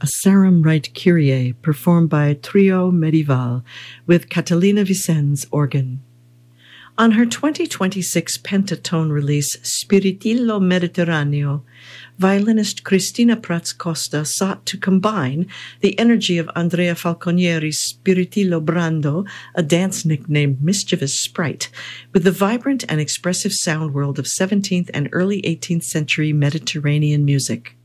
Sarum Rite Kyrie, performed by Trio Medieval with Catalina Vicens organ. On her 2026 pentatone release, Spiritillo Mediterraneo, violinist Cristina Prats Costa sought to combine the energy of Andrea Falconieri's Spiritillo Brando, a dance nicknamed Mischievous Sprite, with the vibrant and expressive sound world of 17th and early 18th century Mediterranean music.